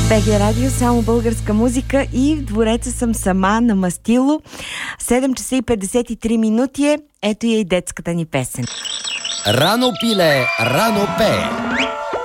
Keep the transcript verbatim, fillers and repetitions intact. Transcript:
БГ Радио, само българска музика и в двореца съм сама на Мастило. седем часа и петдесет и три минути е. Ето я и детската ни песен. Рано пиле, рано пее.